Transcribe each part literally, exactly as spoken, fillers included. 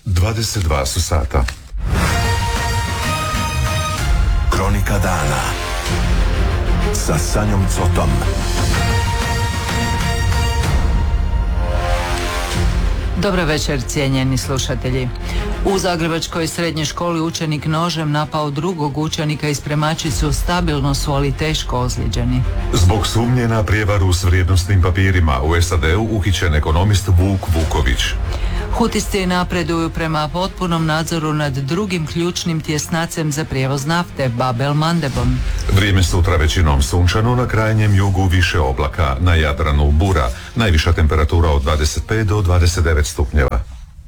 dvadeset dva su sata. Kronika dana sa Sanjom Cotom. Dobar večer, cijenjeni slušatelji. U zagrebačkoj srednjoj školi učenik nožem napao drugog učenika i spremačicu, stabilno su ali teško ozlijeđeni. Zbog sumnje na prijevaru s vrijednosnim papirima u S A D-u uhićen ekonomist Vuk Vuković. Hutisti napreduju prema potpunom nadzoru nad drugim ključnim tjesnacem za prijevoz nafte, Bab el Mandebom. Vrijeme sutra većinom sunčano, na krajnjem jugu više oblaka, na Jadranu bura, najviša temperatura od dvadeset pet do dvadeset devet stupnjeva.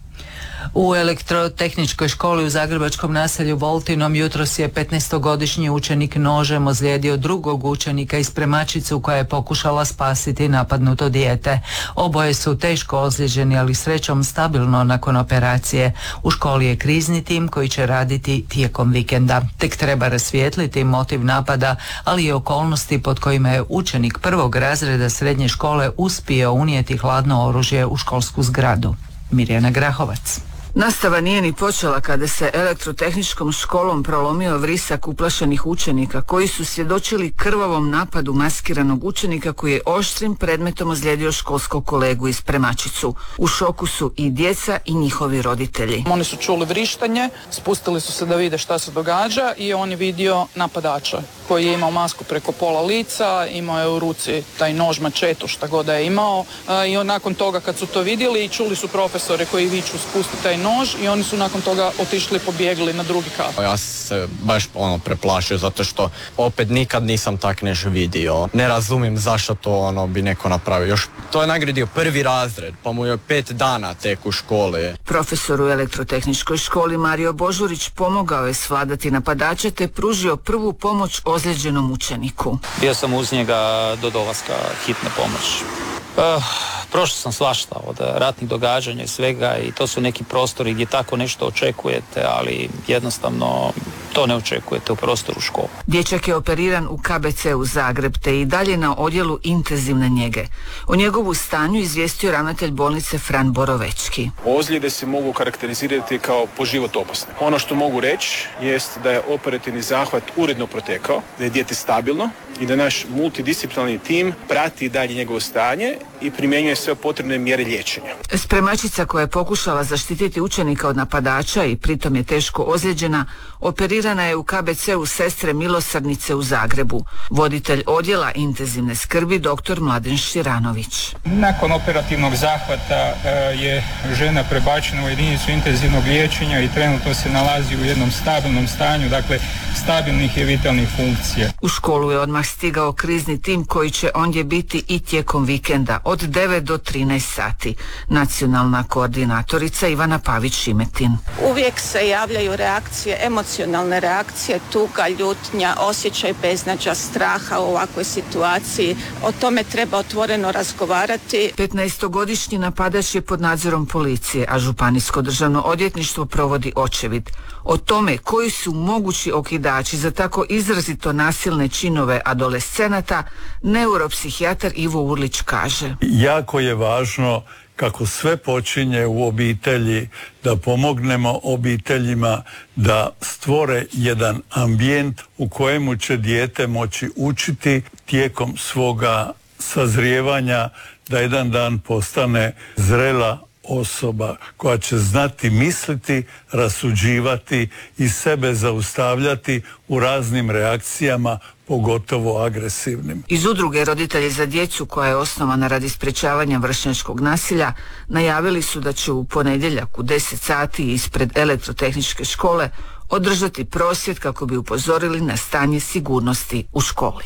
U elektrotehničkoj školi u zagrebačkom naselju Voltinom jutros je petnaestogodišnji učenik nožem ozlijedio drugog učenika i spremačicu koja je pokušala spasiti napadnuto dijete. Oboje su teško ozlijeđeni, ali srećom stabilno nakon operacije. U školi je krizni tim koji će raditi tijekom vikenda. Tek treba rasvijetliti motiv napada, ali i okolnosti pod kojima je učenik prvog razreda srednje škole uspio unijeti hladno oružje u školsku zgradu. Mirjana Grahovac. Nastava nije ni počela kada se elektrotehničkom školom prolomio vrisak uplašenih učenika koji su svjedočili krvavom napadu maskiranog učenika koji je oštrim predmetom ozlijedio školskog kolegu i spremačicu. U šoku su i djeca i njihovi roditelji. Oni su čuli vrištanje, spustili su se da vide šta se događa i on je vidio napadača koji je imao masku preko pola lica, imao je u ruci taj nož, mačetu, šta god da je imao, i on nakon toga kad su to vidjeli i čuli su profesore koji viču spusti taj nož i oni su nakon toga otišli i pobjegli na drugi kat. Ja se baš ono preplašio zato što opet nikad nisam tak nešto vidio. Ne razumijem zašto to ono bi neko napravio. Još to je nagradio prvi razred, pa mu je pet dana tek u školi. Profesor u elektrotehničkoj školi Mario Božurić pomogao je svladati napadače te pružio prvu pomoć ozlijeđenom učeniku. Bio sam uz njega do dolaska hitne pomoći. Uh, prošao sam svašta od ratnih događanja i svega i to su neki prostori gdje tako nešto očekujete, ali jednostavno to ne očekujete u prostoru škole. Dječak je operiran u K B C u Zagreb te i dalje na odjelu intenzivne njege. O njegovu stanju izvijestio ravnatelj bolnice Fran Borovečki. Ozljede se mogu karakterizirati kao po život opasne. Ono što mogu reći jest da je operativni zahvat uredno protekao, da je dijete stabilno i da naš multidisciplinarni tim prati dalje njegovo stanje i primjenjuje sve potrebne mjere liječenja. Spremačica koja je pokušala zaštititi učenika od napadača i pritom je teško ozlijeđena, operirana je u K B C u Sestre Milosrdnice u Zagrebu. Voditelj odjela intenzivne skrbi dr. Mladen Širanović. Nakon operativnog zahvata je žena prebačena u jedinicu intenzivnog liječenja i trenutno se nalazi u jednom stabilnom stanju, dakle stabilnih i vitalnih funkcija. U školu je odmah stigao krizni tim koji će ondje biti i tijekom vikenda od devet do trinaest sati. Nacionalna koordinatorica Ivana Pavić-Šimetin. Uvijek se javljaju reakcije, emocionalne reakcije, tuga, ljutnja, osjećaj beznađa, straha u ovakvoj situaciji. O tome treba otvoreno razgovarati. petnaestogodišnji napadač je pod nadzorom policije, a Županijsko državno odvjetništvo provodi očevid. O tome koji su mogući okidači za tako izrazito nasilne činove adolescenata, neuropsihijatar Ivo Urlić kaže. Jako je važno kako sve počinje u obitelji, da pomognemo obiteljima da stvore jedan ambijent u kojemu će dijete moći učiti tijekom svoga sazrijevanja, da jedan dan postane zrela osoba koja će znati misliti, rasuđivati i sebe zaustavljati u raznim reakcijama, pogotovo agresivnim. Iz udruge Roditelji za djecu, koja je osnovana radi sprečavanja vršnjačkog nasilja, najavili su da će u ponedjeljak u deset sati ispred elektrotehničke škole održati prosvjed kako bi upozorili na stanje sigurnosti u školi.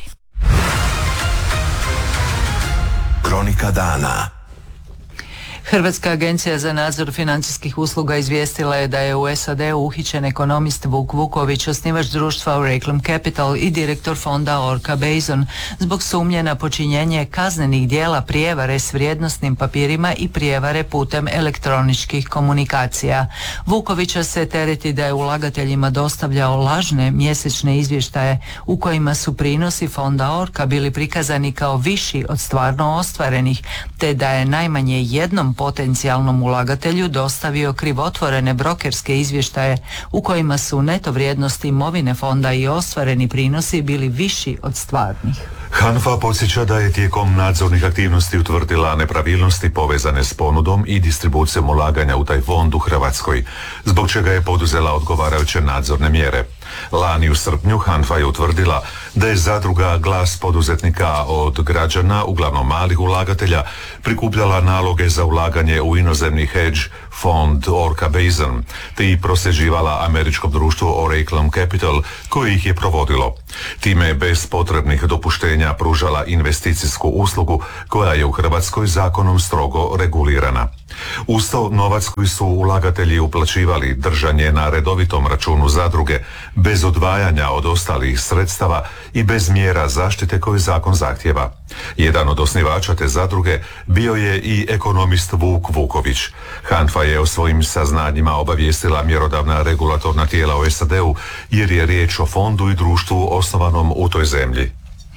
Kronika dana. Hrvatska agencija za nadzor financijskih usluga izvijestila je da je u S A D-u uhićen ekonomist Vuk Vuković, osnivač društva Reclam Capital i direktor fonda Orca Basin, zbog sumnje na počinjenje kaznenih djela prijevare s vrijednosnim papirima i prijevare putem elektroničkih komunikacija. Vukovića se tereti da je ulagateljima dostavljao lažne mjesečne izvještaje u kojima su prinosi fonda Orca bili prikazani kao viši od stvarno ostvarenih, te da je najmanje jednom potencijalnom ulagatelju dostavio krivotvorene brokerske izvještaje u kojima su neto vrijednosti imovine fonda i ostvareni prinosi bili viši od stvarnih. HANFA podsjeća da je tijekom nadzornih aktivnosti utvrdila nepravilnosti povezane s ponudom i distribucijom ulaganja u taj fond u Hrvatskoj, zbog čega je poduzela odgovarajuće nadzorne mjere. Lani u srpnju HANFA je utvrdila da je zadruga Glas poduzetnika od građana, uglavnom malih ulagatelja, prikupljala naloge za ulaganje u inozemni hedge fond Orca Basin, te i prosljeđivala američkom društvu Oracle Capital koje ih je provodilo. Time je bez potrebnih dopuštenja pružala investicijsku uslugu koja je u Hrvatskoj zakonom strogo regulirana. Uz to novac koji su ulagatelji uplaćivali držanje na redovitom računu zadruge bez odvajanja od ostalih sredstava i bez mjera zaštite koje zakon zahtjeva. Jedan od osnivača te zadruge bio je i ekonomist Vuk Vuković. HANFA je o svojim saznanjima obavijestila mjerodavna regulatorna tijela u S A D-u jer je riječ o fondu i društvu osnovanom u toj zemlji.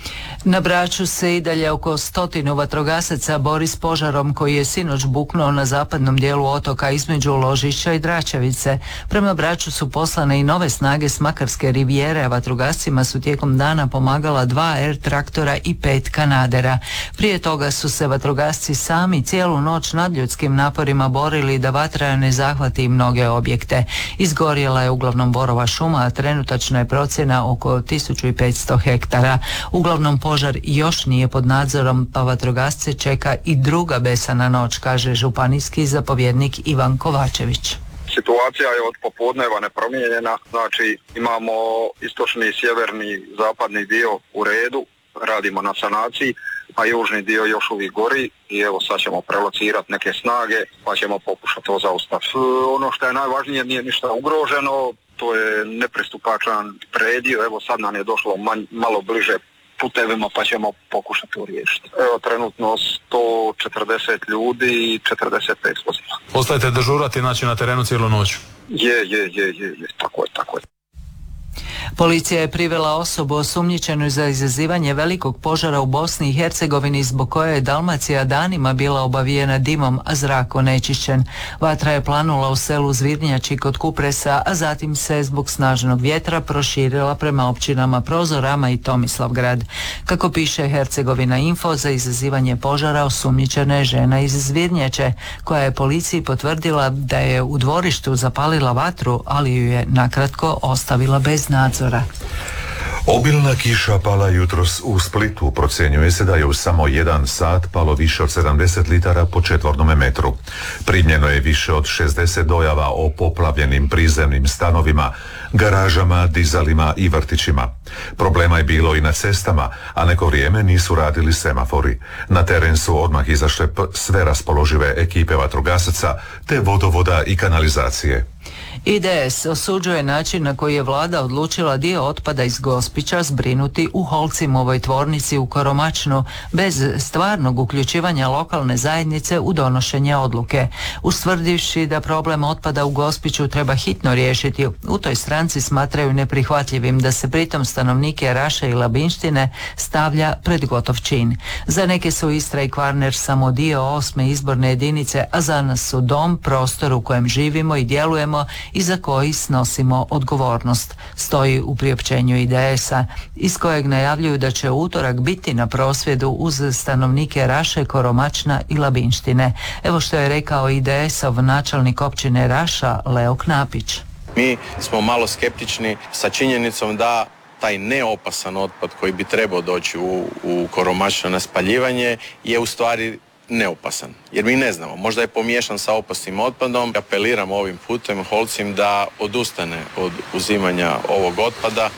Na Braču se i dalje oko stotinu vatrogasaca bori s požarom koji je sinoć buknuo na zapadnom dijelu otoka između Ložišća i Dračevice. Prema Braču su poslane i nove snage s Makarske rivijere, a vatrogascima su tijekom dana pomagala dva er traktora i pet kanadera. Prije toga su se vatrogasci sami cijelu noć nadljudskim naporima borili da vatra ne zahvati mnoge objekte. Izgorjela je uglavnom borova šuma, a trenutačna je procjena oko tisuću petsto hektara. Uglavnom požar još nije pod nadzorom, pa vatrogasce čeka i druga besana noć, kaže županijski zapovjednik Ivan Kovačević. Situacija je od popodneva nepromijenjena, znači imamo istočni, sjeverni, zapadni dio u redu, radimo na sanaciji, a južni dio još uvijek gori i evo sad ćemo prelocirati neke snage pa ćemo pokušati to zaustaviti. Ono što je najvažnije, nije ništa ugroženo, to je nepristupačan predio, evo sad nam je došlo manj, malo bliže putevima pa ćemo pokušati to riješiti. Evo trenutno sto četrdeset ljudi i četrdeset pet vozila. Ostajete dežurati, znači na terenu cijelu noć? Je, je, je, je, je, tako je, tako je. Policija je privela osobu osumnjičenu za izazivanje velikog požara u Bosni i Hercegovini zbog koje je Dalmacija danima bila obavijena dimom, a zrak onečišćen. Vatra je planula u selu Zvirnjači kod Kupresa, a zatim se zbog snažnog vjetra proširila prema općinama Prozorama i Tomislavgrad. Kako piše Hercegovina Info, za izazivanje požara osumnjičena je žena iz Zvirnjače, koja je policiji potvrdila da je u dvorištu zapalila vatru, ali ju je nakratko ostavila bez nadzora. Obilna kiša pala jutros u Splitu. Procjenjuje se da je u samo jedan sat palo više od sedamdeset litara po četvornome metru. Primljeno je više od šezdeset dojava o poplavljenim prizemnim stanovima, garažama, dizalima i vrtićima. Problema je bilo i na cestama, a neko vrijeme nisu radili semafori. Na teren su odmah izašle sve raspoložive ekipe vatrogasaca te vodovoda i kanalizacije. I D S osuđuje način na koji je vlada odlučila dio otpada iz Gospića zbrinuti u Holcimovoj tvornici u Koromačnu bez stvarnog uključivanja lokalne zajednice u donošenje odluke. Ustvrdivši da problem otpada u Gospiću treba hitno riješiti, u toj stranci smatraju neprihvatljivim da se pritom stanovnike Raše i Labinštine stavlja pred gotov čin. Za neke su Istra i Kvarner samo dio osme izborne jedinice, a za nas su dom, prostor u kojem živimo i djelujemo i za koji snosimo odgovornost, stoji u priopćenju I D S-a, iz kojeg najavljuju da će u utorak biti na prosvjedu uz stanovnike Raše, Koromačna i Labinštine. Evo što je rekao I D S-ov načelnik općine Raša, Leo Knapić. Mi smo malo skeptični sa činjenicom da taj neopasan otpad koji bi trebao doći u, u Koromačna na spaljivanje je u stvari neopasan, jer mi ne znamo, možda je pomiješan sa opasnim otpadom. Apeliram ovim putem Holcim da odustane od uzimanja ovog otpada.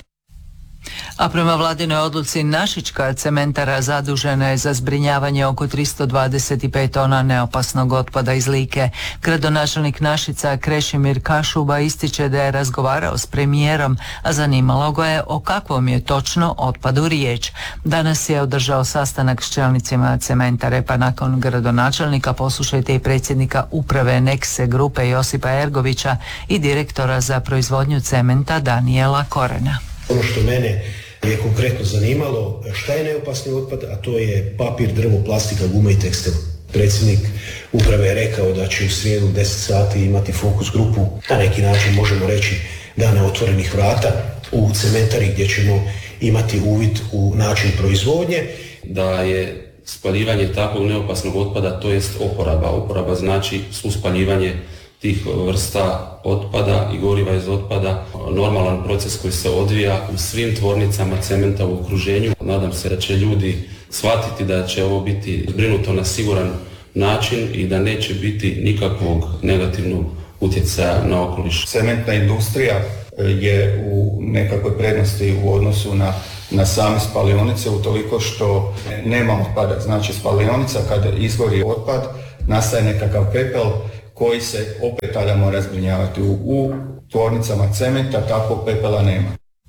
A prema vladinoj odluci Našička cementara zadužena je za zbrinjavanje oko tristo dvadeset pet tona neopasnog otpada iz Like. Gradonačelnik Našica Krešimir Kašuba ističe da je razgovarao s premijerom, a zanimalo ga je o kakvom je točno otpadu riječ. Danas je održao sastanak s čelnicima cementare, pa nakon gradonačelnika poslušajte i predsjednika uprave Nekse grupe Josipa Ergovića i direktora za proizvodnju cementa Danijela Korena. Ono što mene je konkretno zanimalo, šta je neopasni otpad, a to je papir, drvo, plastika, guma i tekstil. Predsjednik uprave je rekao da će u srijedu u deset sati imati fokus grupu, na neki način možemo reći dana otvorenih vrata u cementari gdje ćemo imati uvid u način proizvodnje. Da je spaljivanje takvog neopasnog otpada, to jest oporaba. Oporaba znači suspaljivanje tih vrsta otpada i goriva iz otpada, normalan proces koji se odvija u svim tvornicama cementa u okruženju. Nadam se da će ljudi shvatiti da će ovo biti zbrinuto na siguran način i da neće biti nikakvog negativnog utjecaja na okoliš. Cementna industrija je u nekakvoj prednosti u odnosu na, na same spalionice utoliko što nema otpada. Znači spalionica kada izgori otpad nastaje nekakav pepel koji se opet tada mora zbrinjavati. U, u tvornicama cementa takvog pepela nema.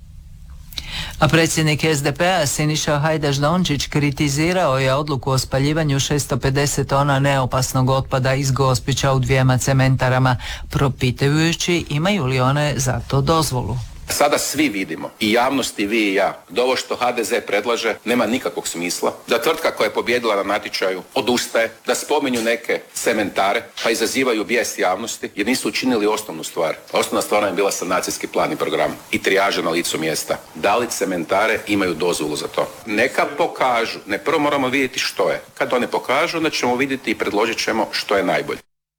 A predsjednik es de pe a Siniša Hajdaš Dončić kritizirao je odluku o spaljivanju šesto pedeset tona neopasnog otpada iz Gospića u dvijema cementarama, propitujući imaju li one za to dozvolu. Sada svi vidimo, i javnost i vi i ja, da ovo što ha de ze predlaže nema nikakvog smisla, da tvrtka koja je pobijedila na natječaju odustaje, da spominju neke cementare pa izazivaju bijes javnosti jer nisu učinili osnovnu stvar. Osnovna stvar je bila sanacijski plan i program i trijaža na licu mjesta. Da li cementare imaju dozvolu za to? Neka pokažu, ne prvo moramo vidjeti što je. Kad one pokažu, onda ćemo vidjeti i predložit ćemo što je najbolje.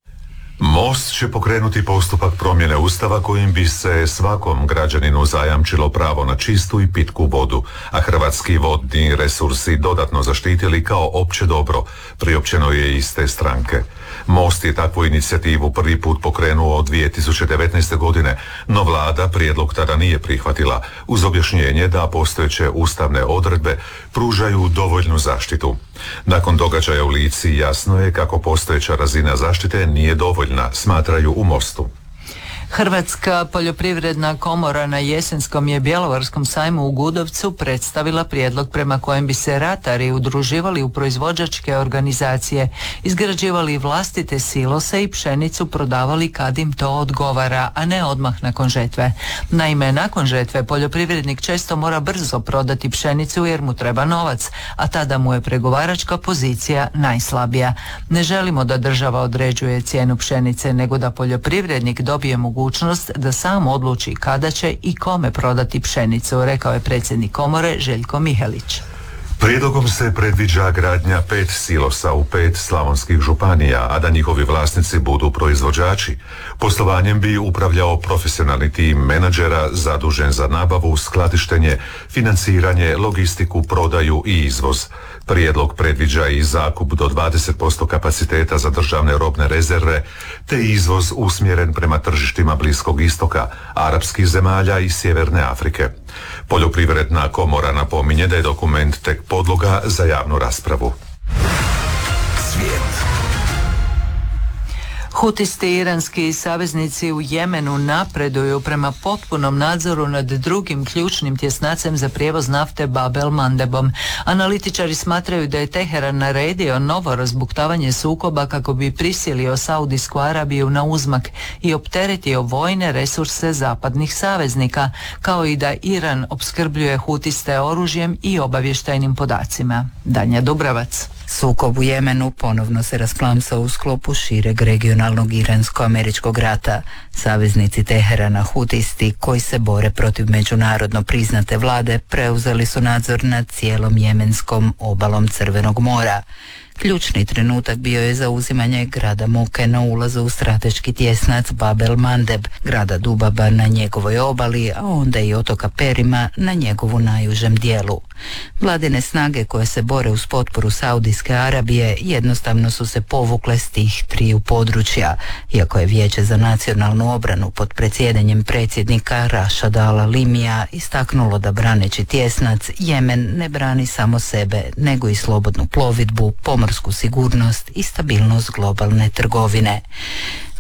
Most će pokrenuti postupak promjene Ustava kojim bi se svakom građaninu zajamčilo pravo na čistu i pitku vodu, a hrvatski vodni resursi dodatno zaštitili kao opće dobro, priopćeno je iz te stranke. Most je takvu inicijativu prvi put pokrenuo od dvije tisuće devetnaeste. godine, no vlada prijedlog tada nije prihvatila, uz objašnjenje da postojeće ustavne odredbe pružaju dovoljnu zaštitu. Nakon događaja u Lici jasno je kako postojeća razina zaštite nije dovoljna, smatraju u Mostu. Hrvatska poljoprivredna komora na jesenskom je bjelovarskom sajmu u Gudovcu predstavila prijedlog prema kojem bi se ratari udruživali u proizvođačke organizacije, izgrađivali vlastite silose i pšenicu prodavali kad im to odgovara, a ne odmah nakon žetve. Naime, nakon žetve poljoprivrednik često mora brzo prodati pšenicu jer mu treba novac, a tada mu je pregovaračka pozicija najslabija. Ne želimo da država određuje cijenu pšenice, nego da poljoprivrednik dobije mogućnost mogućnost da sam odluči kada će i kome prodati pšenicu, rekao je predsjednik komore Željko Mihelić. Prijedlogom se predviđa gradnja pet silosa u pet slavonskih županija, a da njihovi vlasnici budu proizvođači. Poslovanjem bi upravljao profesionalni tim menadžera zadužen za nabavu, skladištenje, financiranje, logistiku, prodaju i izvoz. Prijedlog predviđa i zakup do dvadeset posto kapaciteta za državne robne rezerve, te izvoz usmjeren prema tržištima Bliskog istoka, arapskih zemalja i Sjeverne Afrike. Poljoprivredna komora napominje da je dokument tek podloga za javnu raspravu. Svijet. Hutisti iranski saveznici u Jemenu napreduju prema potpunom nadzoru nad drugim ključnim tjesnacem za prijevoz nafte Bab el-Mandebom. Analitičari smatraju da je Teheran naredio novo razbuktavanje sukoba kako bi prisilio Saudijsku Arabiju na uzmak i opteretio vojne resurse zapadnih saveznika, kao i da Iran opskrbljuje hutiste oružjem i obavještajnim podacima. Danja Dubravac. Sukob u Jemenu ponovno se rasplamsao u sklopu šireg regionalnog iransko-američkog rata. Saveznici Teherana, hutisti, koji se bore protiv međunarodno priznate vlade, preuzeli su nadzor nad cijelom jemenskom obalom Crvenog mora. Ključni trenutak bio je zauzimanje grada Moke na ulazu u strateški tjesnac Bab el-Mandeb, grada Dubaba na njegovoj obali, a onda i otoka Perima na njegovu najužem dijelu. Vladine snage koje se bore uz potporu Saudijske Arabije jednostavno su se povukle s tih triju područja, iako je Vijeće za nacionalnu obranu pod predsjedanjem predsjednika Rašada al-Alimija istaknulo da braneći tjesnac, Jemen ne brani samo sebe, nego i slobodnu plovidbu, pomorsku sigurnost i stabilnost globalne trgovine.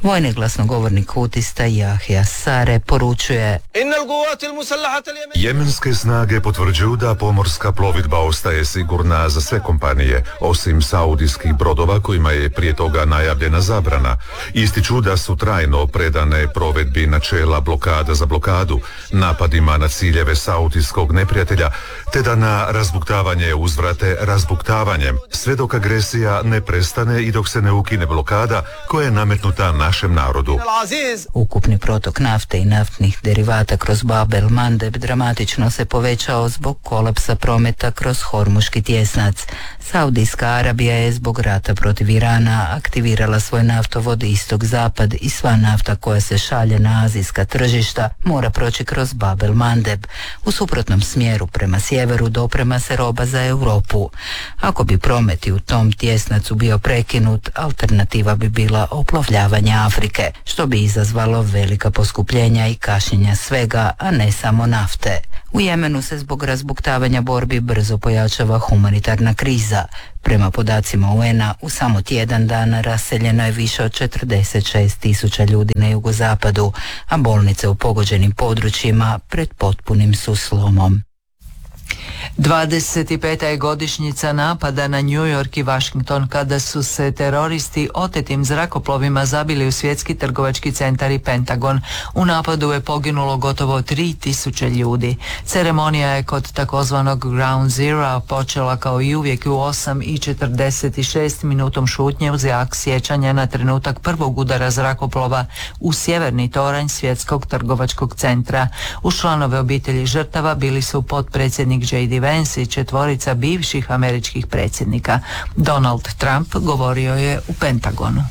Vojni glasnogovornik hutista Jahja Sare poručuje: Jemenske snage potvrđuju da pomorska plovidba ostaje sigurna za sve kompanije, osim saudijskih brodova kojima je prije toga najavljena zabrana. Ističu da su trajno predane provedbi načela blokada za blokadu, napadima na ciljeve saudijskog neprijatelja, te da na razbuktavanje uzvrate razbuktavanjem, sve dok agresija ne prestane i dok se ne ukine blokada koja je nametnuta našem narodu. Ukupni protok nafte i naftnih derivata kroz Bab el Mandeb dramatično se povećao zbog kolapsa prometa kroz Hormuški tjesnac. Saudijska Arabija je zbog rata protiv Irana aktivirala svoj naftovod istok-zapad i sva nafta koja se šalje na azijska tržišta mora proći kroz Bab el Mandeb. U suprotnom smjeru prema sjeveru doprema se roba za Europu. Ako bi promet i u tom tjesnacu bio prekinut, alternativa bi bila oplovljavanje Afrike, što bi izazvalo velika poskupljenja i kašnjenja svega, a ne samo nafte. U Jemenu se zbog razbuktavanja borbi brzo pojačava humanitarna kriza. Prema podacima U N A, u samo tjedan dana raseljeno je više od četrdeset šest tisuća ljudi na jugozapadu, a bolnice u pogođenim područjima pred potpunim su slomom. dvadeset peta je godišnjica napada na New York i Washington kada su se teroristi otetim zrakoplovima zabili u svjetski trgovački centar i Pentagon. U napadu je poginulo gotovo tri tisuće ljudi. Ceremonija je kod takozvanog Ground Zero počela kao i uvijek u osam i četrdeset šest minutom šutnje uz jak sjećanja na trenutak prvog udara zrakoplova u sjeverni toranj svjetskog trgovačkog centra. Uz članove obitelji žrtava bili su potpredsjednik J D Vance i četvorica bivših američkih predsjednika. Donald Trump govorio je u Pentagonu.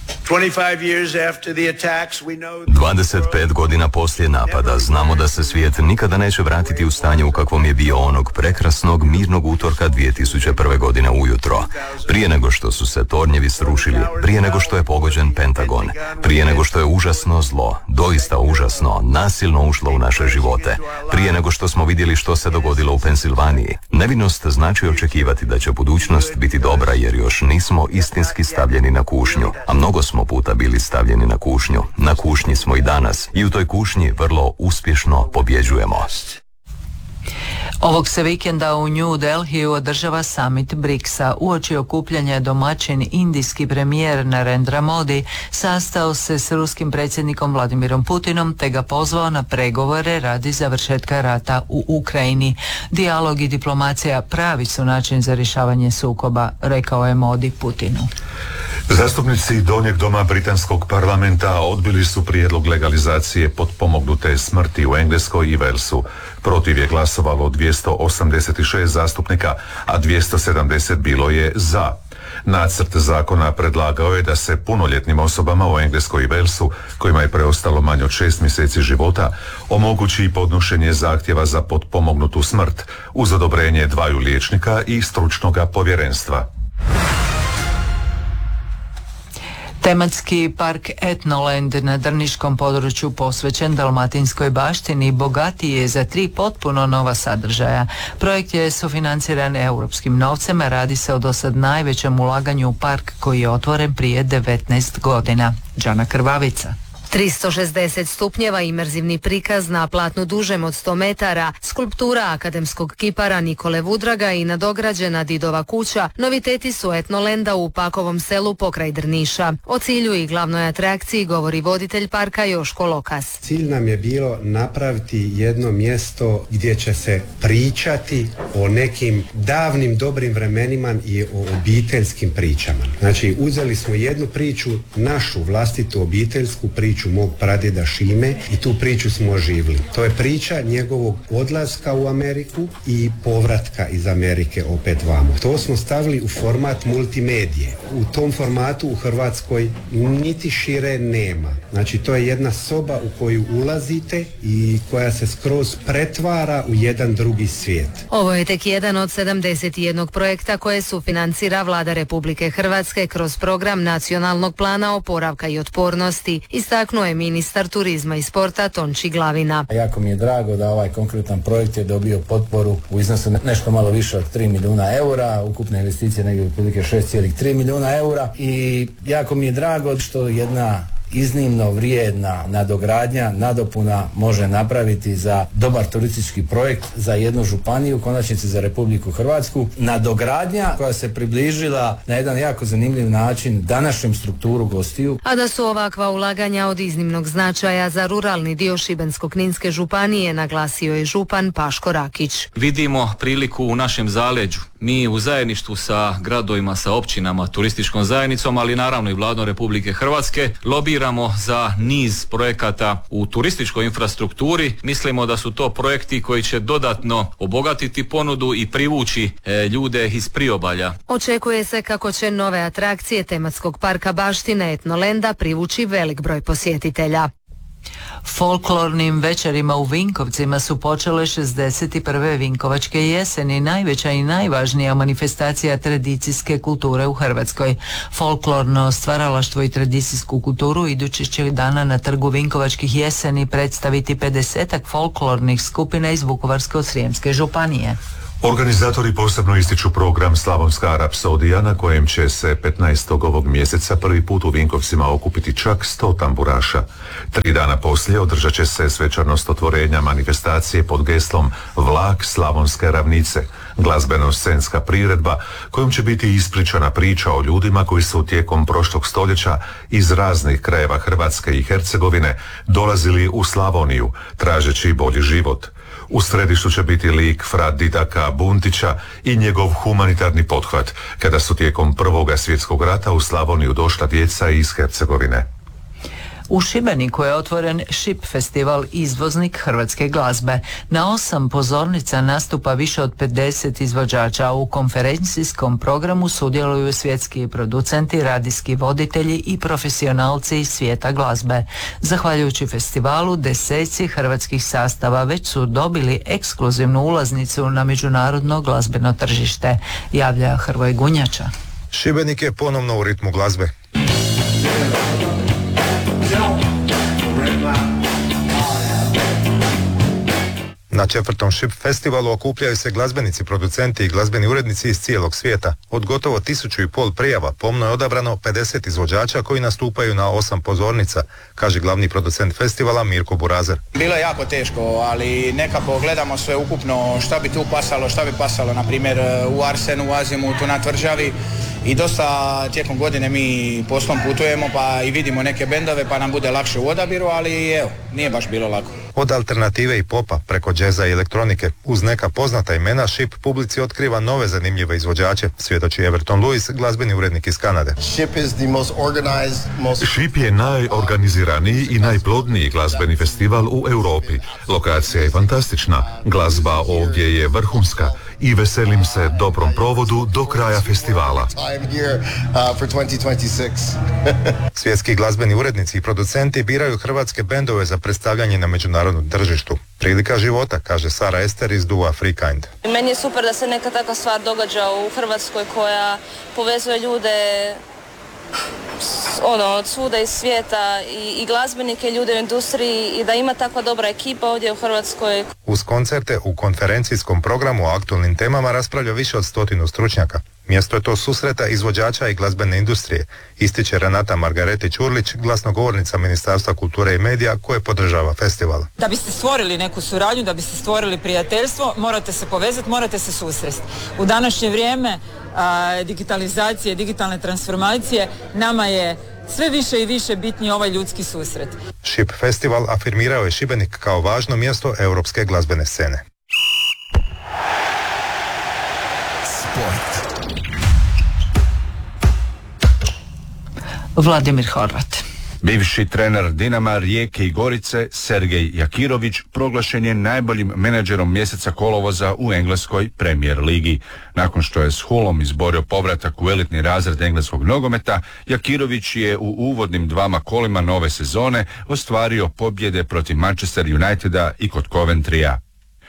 dvadeset pet godina poslije napada znamo da se svijet nikada neće vratiti u stanje u kakvom je bio onog prekrasnog mirnog utorka dvije tisuće prve. godine ujutro. Prije nego što su se tornjevi srušili, prije nego što je pogođen Pentagon, prije nego što je užasno zlo, doista užasno, nasilno ušlo u naše živote, prije nego što smo vidjeli što se dogodilo u Pensilvaniji. Nevinost znači očekivati da će budućnost biti dobra jer još nismo istinski stavljeni na kušnju, a mnogo smo puta bili stavljeni na kušnju. Na kušnji smo i danas i u toj kušnji vrlo uspješno pobjeđujemo. Ovog se vikenda u New Delhiju održava summit briksa. Uoči okupljanja domaćin indijski premijer Narendra Modi sastao se s ruskim predsjednikom Vladimirom Putinom te ga pozvao na pregovore radi završetka rata u Ukrajini. Dijalog i diplomacija pravi su način za rješavanje sukoba, rekao je Modi Putinu. Zastupnici Donjeg doma britanskog parlamenta odbili su prijedlog legalizacije potpomognute smrti u Engleskoj i Walesu. Protiv je glasovalo dvjesto osamdeset šest zastupnika, a dvjesto sedamdeset bilo je za. Nacrt zakona predlagao je da se punoljetnim osobama u Engleskoj i Walesu, kojima je preostalo manje od šest mjeseci života, omogući podnošenje zahtjeva za potpomognutu smrt uz odobrenje dvaju liječnika i stručnoga povjerenstva. Tematski park Etnoland na Drniškom području posvećen dalmatinskoj baštini bogatiji je za tri potpuno nova sadržaja. Projekt je sufinanciran europskim novcem, a radi se o dosad najvećem ulaganju u park koji je otvoren prije devetnaest godina. Đana Krvavica. tristo šezdeset stupnjeva imerzivni prikaz na platnu dužem od sto metara, skulptura akademskog kipara Nikole Vudraga i nadograđena Didova kuća, noviteti su Etnolenda u Pakovom selu pokraj Drniša. O cilju i glavnoj atrakciji govori voditelj parka Joško Lokas. Cilj nam je bilo napraviti jedno mjesto gdje će se pričati o nekim davnim dobrim vremenima i o obiteljskim pričama. Znači, uzeli smo jednu priču, našu vlastitu obiteljsku priču mog pradjeda Šime i tu priču smo oživili. To je priča njegovog odlaska u Ameriku i povratka iz Amerike opet vamo. To smo stavili u format multimedije. U tom formatu u Hrvatskoj niti šire nema. Znači, to je jedna soba u koju ulazite i koja se skroz pretvara u jedan drugi svijet. Ovo je tek jedan od sedamdeset jednog projekta koje sufinancira Vlada Republike Hrvatske kroz program Nacionalnog plana oporavka i otpornosti, istaknuo je ministar turizma i sporta Tonči Glavina. Jako mi je drago da ovaj konkretan projekt je dobio potporu u iznosu nešto malo više od tri milijuna eura, ukupne investicije negdje otprilike šest zarez tri milijuna eura i jako mi je drago što jedna iznimno vrijedna nadogradnja, nadopuna može napraviti za dobar turistički projekt za jednu županiju, u konačnici za Republiku Hrvatsku. Nadogradnja koja se približila na jedan jako zanimljiv način današnjem strukturu gostiju. A da su ovakva ulaganja od iznimnog značaja za ruralni dio Šibensko-kninske županije, naglasio je župan Paško Rakić. Vidimo priliku u našem zaleđu. Mi u zajedništvu sa gradovima, sa općinama, turističkom zajednicom, ali naravno i Vladom Republike Hrvatske, lobiramo za niz projekata u turističkoj infrastrukturi. Mislimo da su to projekti koji će dodatno obogatiti ponudu i privući e, ljude iz priobalja. Očekuje se kako će nove atrakcije tematskog parka baštine Etnolenda privući velik broj posjetitelja. Folklornim večerima u Vinkovcima su počele šezdeset prve Vinkovačke jeseni, najveća i najvažnija manifestacija tradicijske kulture u Hrvatskoj. Folklorno stvaralaštvo i tradicijsku kulturu idućeg će dana na trgu Vinkovačkih jeseni predstaviti pedesetak folklornih skupina iz Vukovarsko-srijemske županije. Organizatori posebno ističu program Slavonska rapsodija na kojem će se petnaestog ovog mjeseca prvi put u Vinkovcima okupiti čak sto tamburaša. Tri dana poslije održat će se svečanost otvorenja manifestacije pod geslom Vlak Slavonske ravnice, glazbeno-scenska priredba kojom će biti ispričana priča o ljudima koji su tijekom prošlog stoljeća iz raznih krajeva Hrvatske i Hercegovine dolazili u Slavoniju tražeći bolji život. U središtu će biti lik fra Didaka Buntića i njegov humanitarni pothvat kada su tijekom Prvoga svjetskog rata u Slavoniju došla djeca iz Hercegovine. U Šibeniku je otvoren Šip festival, izvoznik hrvatske glazbe. Na osam pozornica nastupa više od pedeset izvođača, a u konferencijskom programu sudjeluju svjetski producenti, radijski voditelji i profesionalci iz svijeta glazbe. Zahvaljujući festivalu, deseci hrvatskih sastava već su dobili ekskluzivnu ulaznicu na međunarodno glazbeno tržište, javlja Hrvoj Gunjača. Šibenik je ponovno u ritmu glazbe. Na četvrtom Šip festivalu okupljaju se glazbenici, producenti i glazbeni urednici iz cijelog svijeta. Od gotovo tisuću i pol prijava pomno je odabrano pedeset izvođača koji nastupaju na osam pozornica, kaže glavni producent festivala Mirko Burazer. Bilo je jako teško, ali nekako gledamo sve ukupno šta bi tu pasalo, šta bi pasalo, na primjer u Arsenu, u Azimutu, na Tvrđavi. I dosta tijekom godine mi poslom putujemo pa i vidimo neke bendove pa nam bude lakše u odabiru, ali evo, nije baš bilo lako. Od alternative i popa preko džeza i elektronike, uz neka poznata imena, Šip publici otkriva nove zanimljive izvođače, svjedoči Everton Lewis, glazbeni urednik iz Kanade. Šip je najorganiziraniji i najplodniji glazbeni festival u Europi. Lokacija je fantastična, glazba ovdje je vrhunska i veselim se dobrom provodu do kraja festivala. Svjetski glazbeni urednici i producenti biraju hrvatske bendove za predstavljanje na međunarodnom tržištu. Prilika života, kaže Sara Ester iz duva Free Kind. Meni je super da se neka takva stvar događa u Hrvatskoj koja povezuje ljude ono, od svuda iz svijeta i, i glazbenike, ljude u industriji i da ima takva dobra ekipa ovdje u Hrvatskoj. Uz koncerte u konferencijskom programu o aktualnim temama raspravlja više od stotinu stručnjaka. Mjesto je to susreta izvođača i glazbene industrije, ističe Renata Margareti-Čurlić, glasnogovornica Ministarstva kulture i medija koje podržava festival. Da biste stvorili neku suradnju, da biste stvorili prijateljstvo, morate se povezati, morate se susresti. U današnje vrijeme a, digitalizacije, digitalne transformacije, nama je sve više i više bitniji ovaj ljudski susret. Šip festival afirmirao je Šibenik kao važno mjesto europske glazbene scene. Sport. Vladimir Horvat. Bivši trener Dinama, Rijeke i Gorice, Sergej Jakirović, proglašen je najboljim menadžerom mjeseca kolovoza u engleskoj Premier ligi. Nakon što je s Hullom izborio povratak u elitni razred engleskog nogometa, Jakirović je u uvodnim dvama kolima nove sezone ostvario pobjede protiv Manchester Uniteda i kod Coventrya.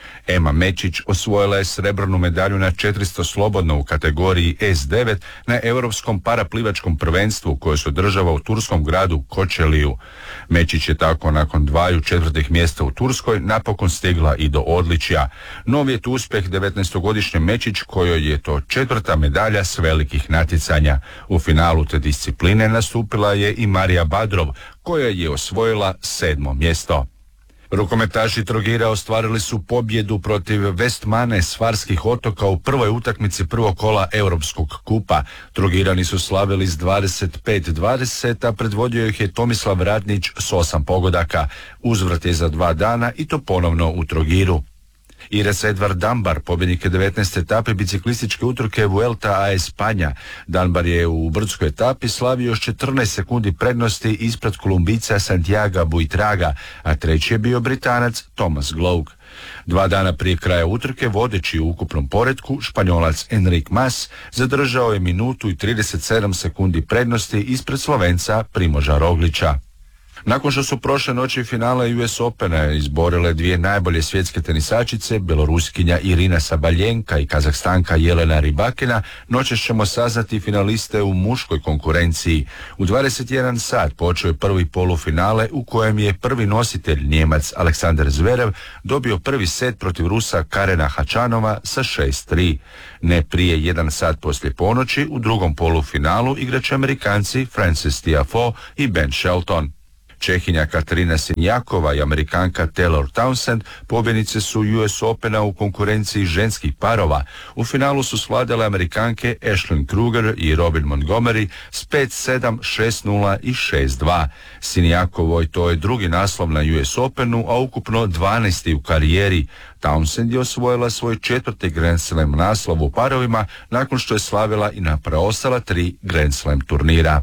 Ema Mečić osvojila je srebrnu medalju na četiristo slobodno u kategoriji S devet na Europskom paraplivačkom prvenstvu koje se održava u turskom gradu Kočeliju. Mečić je tako nakon dvaju četvrtih mjesta u Turskoj napokon stigla i do odličja. Nov je tu uspjeh devetnaestogodišnje Mečić kojoj je to četvrta medalja s velikih natjecanja. U finalu te discipline nastupila je i Marija Badrov koja je osvojila sedmo mjesto. Rukometaši Trogira ostvarili su pobjedu protiv Westmane s Farskih otoka u prvoj utakmici prvog kola Europskog kupa. Trogirani su slavili s dvadeset pet dvadeset, a predvodio ih je Tomislav Radnić s osam pogodaka. Uzvrat je za dva dana i to ponovno u Trogiru. Ires Edvard Dambar, pobjednik devetnaeste etape biciklističke utrke Vuelta a Espanja. Dambar je u brdskoj etapi slavio još četrnaest sekundi prednosti ispred Kolumbijca Santiaga Buitraga, a treći je bio Britanac Thomas Gloag. Dva dana prije kraja utrke, vodeći u ukupnom poretku, Španjolac Enric Mas zadržao je minutu i trideset sedam sekundi prednosti ispred Slovenca Primoža Roglića. Nakon što su prošle noći finale U S Opena izborile dvije najbolje svjetske tenisačice, Beloruskinja Irina Sabaljenka i Kazahstanka Jelena Rybakina, noćas ćemo saznati finaliste u muškoj konkurenciji. U dvadeset jedan sat počeo je prvi polufinale u kojem je prvi nositelj Njemac Aleksandar Zverev dobio prvi set protiv Rusa Karena Hačanova sa šest tri. Ne prije jedan sat poslije ponoći u drugom polufinalu igraće Amerikanci Frances Tiafoe i Ben Shelton. Čehinja Katarina Sinjakova i Amerikanka Taylor Townsend pobjednice su U S Opena u konkurenciji ženskih parova. U finalu su svladale Amerikanke Ashlyn Kruger i Robin Montgomery s pet sedam, šest nula i šest dva. Sinjakovoj to je drugi naslov na U S Openu, a ukupno dvanaesti u karijeri. Townsend je osvojila svoj četvrti Grand Slam naslov u parovima nakon što je slavila i na preostala tri Grand Slam turnira.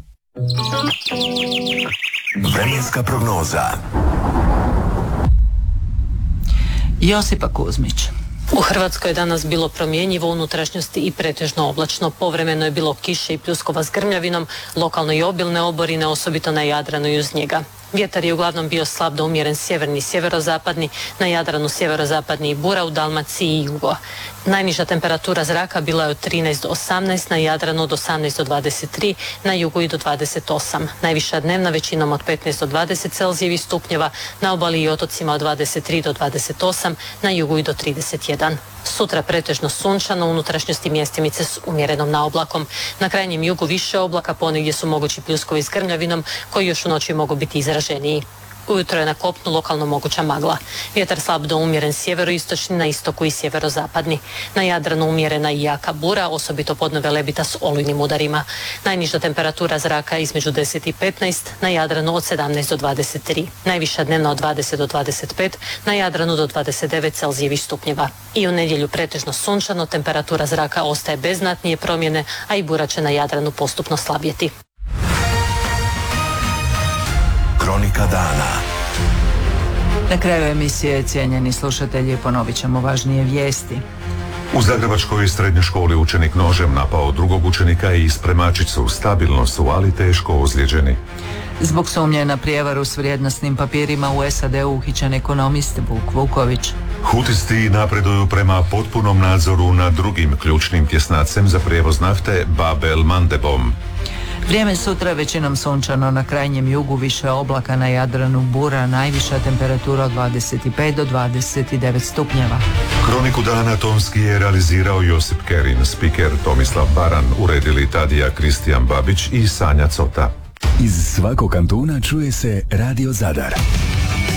Vremenska prognoza. Josipa Kuzmić. U Hrvatskoj je danas bilo promjenjivo, u unutrašnjosti i pretežno oblačno. Povremeno je bilo kiše i pljuskova s grmljavinom, lokalno i obilne oborine, osobito na Jadranu i uz njega. Vjetar je uglavnom bio slab do umjeren sjeverni i sjeverozapadni, na Jadranu sjeverozapadni i bura, u Dalmaciji i jugo. Najniža temperatura zraka bila je od trinaest do osamnaest, na Jadranu od osamnaest do dvadeset tri, na jugu i do dvadeset osam. Najviša dnevna većinom od petnaest do dvadeset Celzijevih stupnjeva, na obali i otocima od dvadeset tri do dvadeset osam, na jugu i do trideset jedan. Sutra pretežno sunčano, u unutrašnjosti mjestimice s umjerenom naoblakom. Na krajnjem jugu više oblaka, ponegdje su mogući pljuskovi s grmljavinom koji još u noći mogu biti izraženiji. Ujutro je na kopnu lokalno moguća magla. Vjetar slab do umjeren sjeveroistočni, na istoku i sjeverozapadni. Na Jadranu umjerena i jaka bura, osobito podno Velebita s olujnim udarima. Najniža temperatura zraka između deset i petnaest, na Jadranu od sedamnaest do dvadeset tri. Najviša dnevna od dvadeset do dvadeset pet, na Jadranu do dvadeset devet Celzijevih stupnjeva. I u nedjelju pretežno sunčano, temperatura zraka ostaje bez znatnije promjene, a i bura će na Jadranu postupno slabjeti. Kronika dana. Na kraju emisije, cijenjeni slušatelji, ponovit ćemo važnije vijesti. U Zagrebačkoj srednjoj školi učenik nožem napao drugog učenika i spremačicu. Stabilno su, ali teško ozlijeđeni. Zbog sumnje na prijevaru s vrijednosnim papirima u S A D-u uhićen ekonomist Vuk Vuković. Hutisti napreduju prema potpunom nadzoru nad drugim ključnim tjesnacem za prijevoz nafte Bab el Mandebom. Vrijeme sutra većinom sunčano, na krajnjem jugu više oblaka, na Jadranu bura, najviša temperatura od dvadeset pet do dvadeset devet stupnjeva. Kroniku dana tonski je realizirao Josip Kerin, spiker Tomislav Baran, uredili Tadija Kristijan Babić i Sanja Cota. Iz svakog kantuna čuje se Radio Zadar.